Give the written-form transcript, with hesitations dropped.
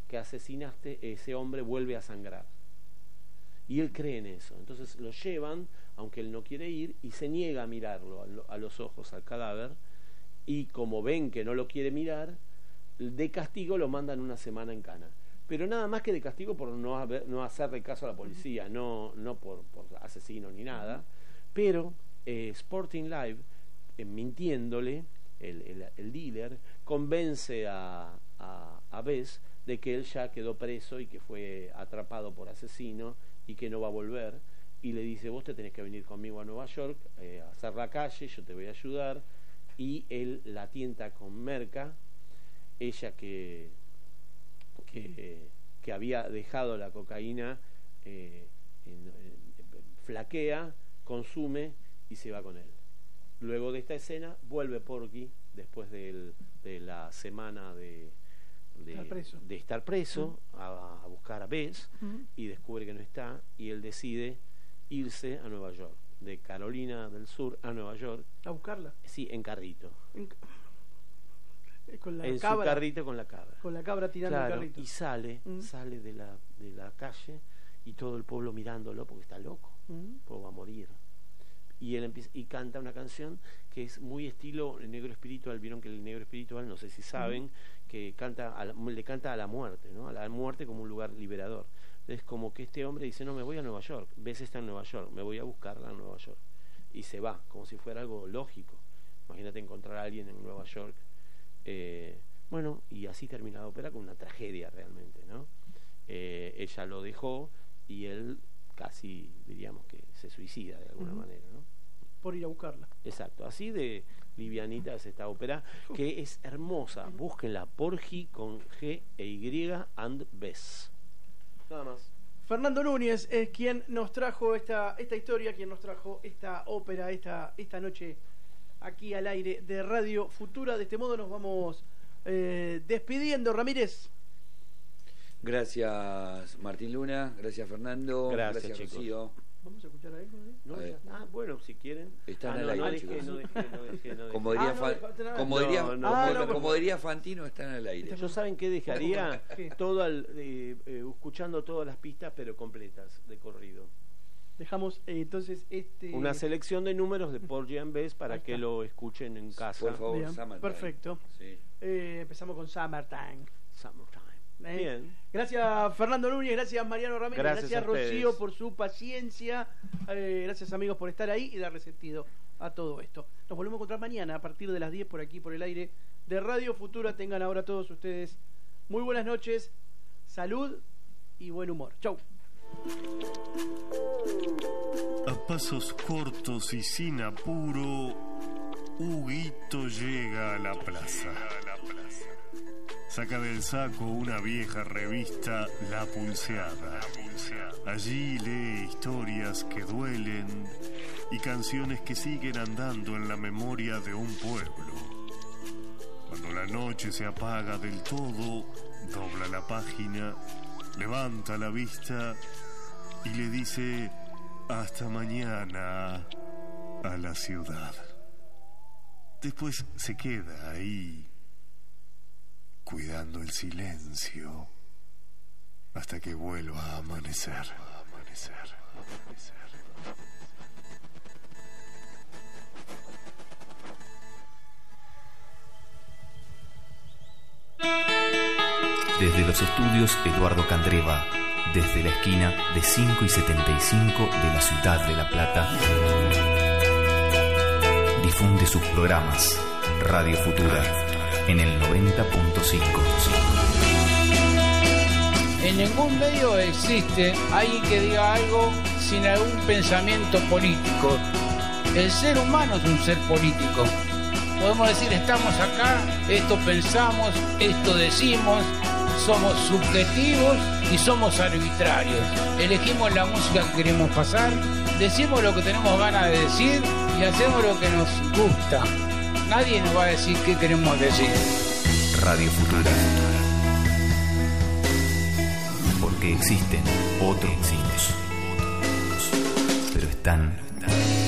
que asesinaste, ese hombre vuelve a sangrar. Y él cree en eso. Entonces lo llevan, aunque él no quiere ir, y se niega a mirarlo a los ojos al cadáver, y como ven que no lo quiere mirar, de castigo lo mandan una semana en cana. Pero nada más que de castigo por no hacerle caso a la policía, no por asesino ni nada. Pero Sporting Live, mintiéndole, el dealer, convence a Bess de que él ya quedó preso y que fue atrapado por asesino y que no va a volver, y le dice: vos te tenés que venir conmigo a Nueva York a hacer la calle, yo te voy a ayudar. Y él la tienta con merca, ella que había dejado la cocaína, flaquea, consume y se va con él. Luego de esta escena vuelve Porky después de la semana de estar preso a buscar a Bess, y descubre que no está, y él decide irse a Nueva York, de Carolina del Sur a Nueva York. ¿A buscarla? Sí, en carrito. Con la en cabra, su carrito con la cabra. Con la cabra tirando, claro, el carrito. Y sale de la calle, y todo el pueblo mirándolo porque está loco, porque va a morir. Y él empieza y canta una canción que es muy estilo el Negro Espiritual. Vieron que el Negro Espiritual, no sé si saben, que le canta a la muerte, ¿no? A la muerte como un lugar liberador. Entonces, como que este hombre dice: no, me voy a Nueva York, Bess está en Nueva York, me voy a buscarla en Nueva York. Y se va, como si fuera algo lógico. Imagínate encontrar a alguien en Nueva York. Bueno, y así termina la ópera, con una tragedia realmente, ¿no? Ella lo dejó y él casi, diríamos que se suicida de alguna manera, ¿no? Por ir a buscarla. Exacto, así de livianita es esta ópera, que es hermosa. Búsquenla, Porgy con G e Y and Bess. Nada más. Fernando Núñez es quien nos trajo esta historia, quien nos trajo esta ópera, esta noche aquí al aire de Radio Futura. De este modo nos vamos despidiendo. Ramírez. Gracias Martín Luna, gracias Fernando, gracias chicos. Rocío. ¿Vamos a escuchar algo? No, bueno, si quieren. Están al aire, chicos. No dejé. Como diría Fantino, están al aire. Yo, ¿saben qué dejaría? Todo escuchando todas las pistas, pero completas, de corrido. Dejamos entonces una selección de números de Porgy and Bess para que lo escuchen en casa. Por favor. Bien, perfecto. Sí. Empezamos con Summertime. Bien. Gracias Fernando Núñez, gracias Mariano Ramírez, gracias Rocío por su paciencia, gracias amigos por estar ahí y darle sentido a todo esto. Nos volvemos a encontrar mañana a partir de las 10 por aquí, por el aire de Radio Futura. Tengan ahora todos ustedes muy buenas noches, salud y buen humor. Chau. A pasos cortos y sin apuro, Huguito llega a la plaza. Saca del saco una vieja revista, La Pulseada. Allí lee historias que duelen y canciones que siguen andando en la memoria de un pueblo. Cuando la noche se apaga del todo, dobla la página, levanta la vista y le dice: hasta mañana a la ciudad. Después se queda ahí, cuidando el silencio hasta que vuelva a amanecer. Desde los estudios Eduardo Candreva, desde la esquina de 5 y 75 de la ciudad de La Plata, difunde sus programas Radio Futura en el 90.5. En ningún medio existe alguien que diga algo sin algún pensamiento político. El ser humano es un ser político. Podemos decir: estamos acá, esto pensamos, esto decimos, somos subjetivos y somos arbitrarios. Elegimos la música que queremos pasar, decimos lo que tenemos ganas de decir y hacemos lo que nos gusta. Nadie nos va a decir qué queremos decir. Radio Futura. Porque existen otros mundos, pero están